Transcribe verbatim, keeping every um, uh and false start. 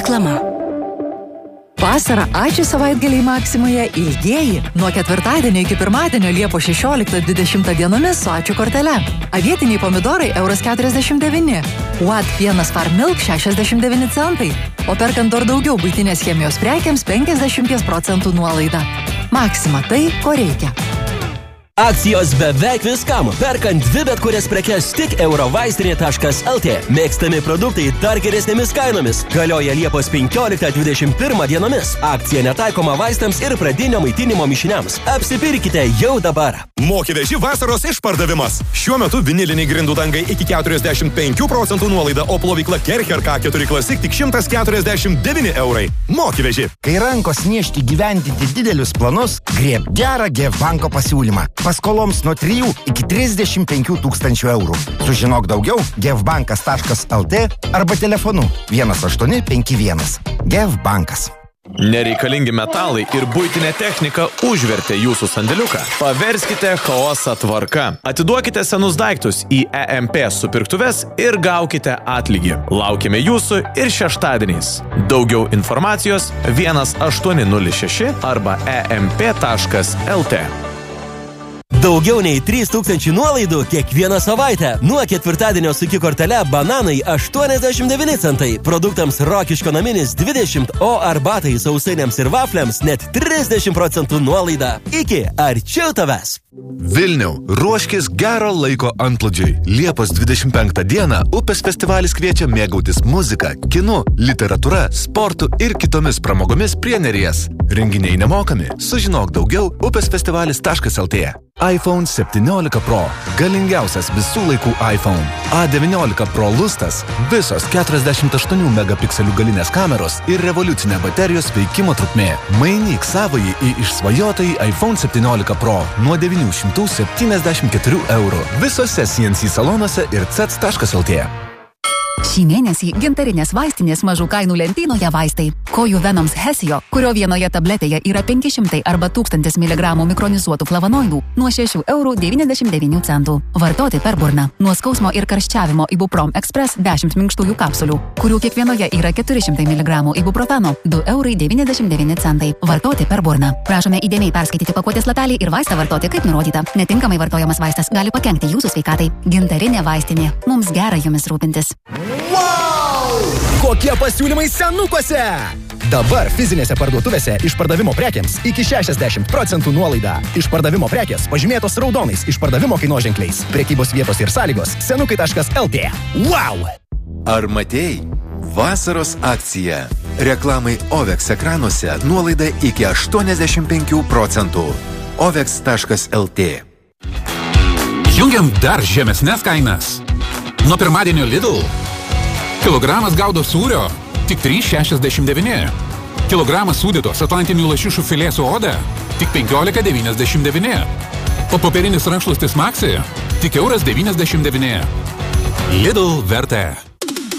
Reklama. Vasarą ačiū savaitgaliai Maksimoje ilgieji. Nuo ketvirtadienio iki pirmadienio Liepos šešioliktą dvidešimtą dienomis su ačiū kortele. Avietiniai pomidorai euras keturiasdešimt devyni. Watt pienas Farm Milk šešiasdešimt devyni centai. O perkant dar daugiau buitinės chemijos prekiams penkiasdešimt procentų nuolaida. Maksima tai, ko reikia. Akcijos beveik viskam. Perkant dvi bet kurias prekes tik eurovaistinė taškas lt. Mėgstami produktai dar geresnėmis kainomis. Galioja Liepos penkioliktą dvidešimt pirmą dienomis. Akcija netaikoma vaistams ir pradinio maitinimo mišiniams. Apsipirkite jau dabar. Moki veži vasaros išpardavimas. Šiuo metu viniliniai grindų dangai iki keturiasdešimt penkių procentų nuolaida, o plovykla Kercher K keturi Classic tik šimtas keturiasdešimt devyni eurai. Moki veži. Kai rankos niežti gyvendinti didelius planus, grieb gerą G E V banko pasiūlymą. Paskoloms nuo trijų iki trisdešimt penkių tūkstančių eurų. Sužinok daugiau G E V bankas taškas lt arba telefonu vienas aštuoni penki vienas. G E V bankas. Nereikalingi metalai ir buitinė technika užvertė jūsų sandėliuką. Paverskite chaosą tvarka. Atiduokite senus daiktus į E M P supirktuves ir gaukite atlygį. Laukime jūsų ir šeštadieniais. Daugiau informacijos vienas aštuoni nulis šeši arba e m p taškas lt. Daugiau nei trys tūkstančiai nuolaidų kiekvieną savaitę. Nuo ketvirtadienio su iki kortele bananai aštuoniasdešimt devyni centai, produktams Rokiškio naminis dvidešimt, o arbatai sausainiams ir vafliams net trisdešimt procentų nuolaida. Iki arčiau tavęs. Vilniau, ruoškis gero laiko antplūdžiui. Liepos dvidešimt penktą dieną Upės festivalis kviečia mėgautis muzika, kinu, literatūra, sportu ir kitomis pramogomis prie Neries. Renginiai nemokami. Sužinok daugiau upės festivalis taškas lt. iPhone septyniolika Pro. Galingiausias visų laikų iPhone. A devyniolika Pro lustas. Visos keturiasdešimt aštuonių megapikselių galinės kameros ir revoliucinė baterijos veikimo trukmė. Mainyk savąjį į išsvajotąjį iPhone septyniolika Pro nuo devynių šimtų septyniasdešimt keturių eurų. Visose C N C salonuose ir C E T taškas lt. Šį mėnesį gintarinės vaistinės mažų kainų lentynoje vaistai. Kojų venoms Hesio, kurio vienoje tabletėje yra penki šimtai arba tūkstantis miligramų mikronizuotų flavonoidų, nuo šešių eurų devyniasdešimt devynių centų. Vartoti per burną. Nuo skausmo ir karščiavimo Ibuprom Express dešimt minkštųjų kapsulių, kurių kiekvienoje yra keturi šimtai miligramų ibuprofeno, du eurai devyniasdešimt devyni centai. Vartoti per burną. Prašome įdėmiai perskaityti pakuotės lapelį ir vaistą vartoti kaip nurodyta. Netinkamai vartojamas vaistas gali pakenkti jūsų sveikatai. Gintarinė vaistinė. Mums gera jumis rūpintis. Wow! Kokie pasiūlymai senukuose? Dabar fizinėse parduotuvėse išpardavimo prekiams iki šešiasdešimt procentų nuolaida. Išpardavimo prekės pažymėtos raudonais išpardavimo kainoženkliais. Prekybos vietos ir sąlygos senukai taškas lt. Wow! Ar matei? Vasaros akcija. Reklamai Ovex ekranuose nuolaida iki aštuoniasdešimt penkių procentų. ovex taškas lt. Jungiam dar žemesnes kainas. Nuo pirmadienio Lidl. Kilogramas gaudo sūrio tik trys šešiasdešimt devyni. Kilogramas sūdytos atlantinių lašišų filė su oda tik penkiolika devyniasdešimt devyni. O popierinis rankšluostis Maxi tik euras devyniasdešimt devyni. Lidl vertė.